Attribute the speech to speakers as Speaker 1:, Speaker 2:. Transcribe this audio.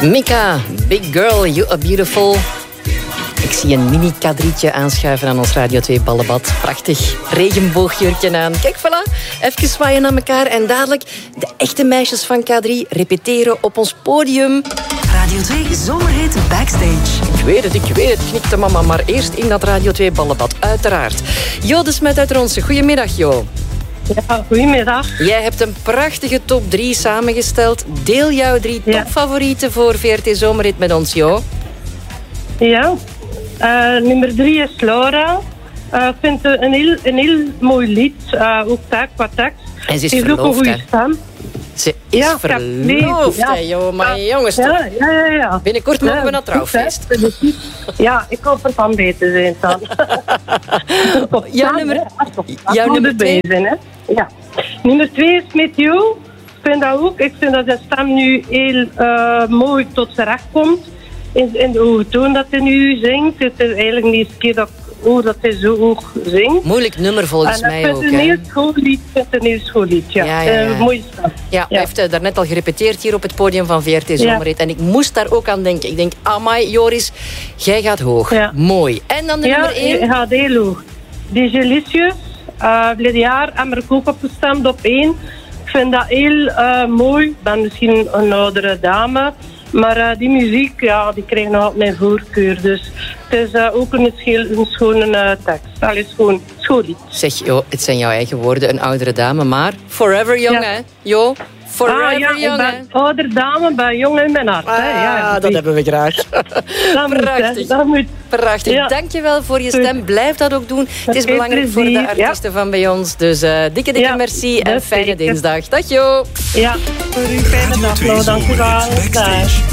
Speaker 1: Mika, Big Girl, You Are Beautiful. Ik zie een mini kadrietje aanschuiven aan ons Radio 2 ballenbad. Prachtig, regenboogjurkje aan. Kijk, voilà, even zwaaien naar elkaar. En dadelijk de echte meisjes van K3 repeteren op ons podium.
Speaker 2: Radio 2 Zomerhit Backstage.
Speaker 1: Ik weet het, knikte mama. Maar eerst in dat Radio 2 ballenbad, uiteraard. Jo de Smet uit Ronsen, goedemiddag Jo.
Speaker 3: Ja, goedemiddag.
Speaker 1: Jij hebt een prachtige top 3 samengesteld. Deel jouw 3 topfavorieten voor VRT Zomerhit met ons, Jo.
Speaker 3: Ja, nummer 3 is Laura. Ik vind het een heel mooi lied, ook qua tekst.
Speaker 1: En ze is
Speaker 3: heeft ook een goede stem.
Speaker 1: Ze is verloofd, hè, joh. Maar jongens,
Speaker 3: ja.
Speaker 1: Binnenkort mogen we naar trouwfeest.
Speaker 3: Ja, ik hoop er van beter zijn dan.
Speaker 1: Jouw nummer 2?
Speaker 3: Ja. Nummer 2 is Met You. Ik vind dat zijn stem nu heel mooi tot zijn recht komt. In de hoge toon dat hij nu zingt. Het is eigenlijk de eerste keer dat ik hoor dat hij zo hoog zingt.
Speaker 1: Moeilijk nummer volgens mij ook.
Speaker 3: Het is een heel schoollied, ja. Mooie stem.
Speaker 1: Ja, hij heeft daarnet al gerepeteerd hier op het podium van VRT Zomerhit. En ik moest daar ook aan denken. Ik denk, amai, Joris, jij gaat hoog. Ja. Mooi. En dan de nummer 1?
Speaker 3: Ja, hij gaat heel hoog. DJ Licious, verleden jaar heb ik ook opgestemd op 1. Ik vind dat heel mooi. Ik ben misschien een oudere dame. Maar die muziek, die krijgt nog altijd mijn voorkeur. Dus het is ook een schone tekst. Allee, schoon lied.
Speaker 1: Zeg, Jo, het zijn jouw eigen woorden, een oudere dame. Maar forever young, hè? Jo, forever young, hè?
Speaker 3: Ik ben oudere dame, ben jong in mijn hart.
Speaker 1: Dat hebben we graag.
Speaker 3: Prachtig. Dat moet.
Speaker 1: Prachtig. Ja. Dankjewel voor je stem. Blijf dat ook doen. Het is belangrijk voor de artiesten van bij ons. Dus dikke merci en fijne dinsdag. Dag Jo.
Speaker 3: Ja, voor u fijne dag. Dank u wel.